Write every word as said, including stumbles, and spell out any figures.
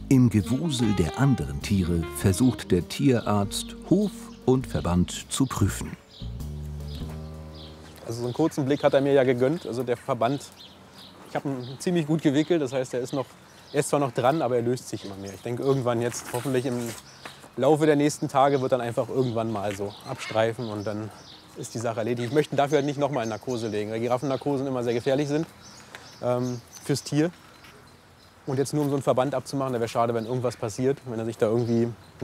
Im Gewusel der anderen Tiere versucht der Tierarzt, Huf und Verband zu prüfen. Also so einen kurzen Blick hat er mir ja gegönnt. Also der Verband, ich habe ihn ziemlich gut gewickelt. Das heißt, er ist, noch, er ist zwar noch dran, aber er löst sich immer mehr. Ich denke, irgendwann jetzt, hoffentlich im Laufe der nächsten Tage, wird dann einfach irgendwann mal so abstreifen und dann ist die Sache erledigt. Ich möchte ihn dafür halt nicht noch mal in Narkose legen, weil Giraffennarkosen immer sehr gefährlich sind ähm, fürs Tier. Und jetzt nur um so einen Verband abzumachen, da wäre schade, wenn irgendwas passiert, wenn er sich da irgendwie